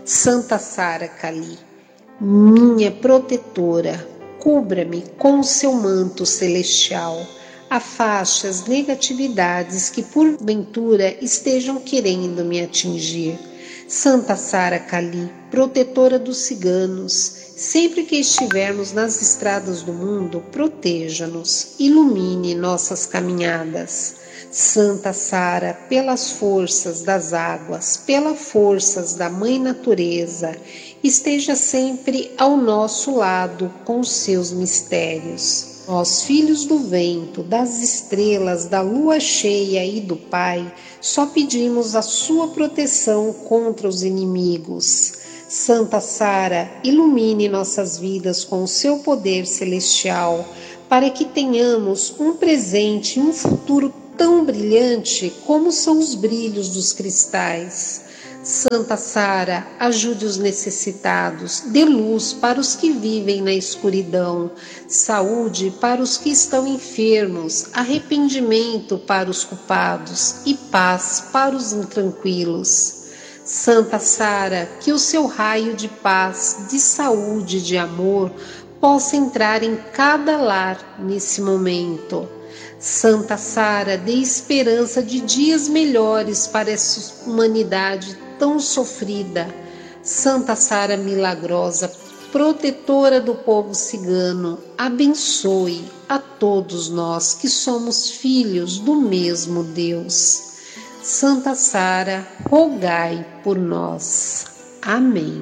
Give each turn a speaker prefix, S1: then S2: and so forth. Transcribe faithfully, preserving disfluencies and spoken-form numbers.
S1: Santa Sara Kali, minha protetora, cubra-me com o seu manto celestial, afaste as negatividades que porventura estejam querendo me atingir. Santa Sara Kali, protetora dos ciganos, sempre que estivermos nas estradas do mundo, proteja-nos, ilumine nossas caminhadas. Santa Sara, pelas forças das águas, pelas forças da Mãe Natureza, esteja sempre ao nosso lado com seus mistérios. Nós, filhos do vento, das estrelas, da lua cheia e do Pai, só pedimos a sua proteção contra os inimigos. Santa Sara, ilumine nossas vidas com o seu poder celestial, para que tenhamos um presente e um futuro tão brilhante como são os brilhos dos cristais. Santa Sara, ajude os necessitados, dê luz para os que vivem na escuridão, saúde para os que estão enfermos, arrependimento para os culpados e paz para os intranquilos. Santa Sara, que o seu raio de paz, de saúde e de amor possa entrar em cada lar nesse momento. Santa Sara, dê esperança de dias melhores para essa humanidade tão sofrida. Santa Sara milagrosa, protetora do povo cigano, abençoe a todos nós que somos filhos do mesmo Deus. Santa Sara, rogai por nós. Amém.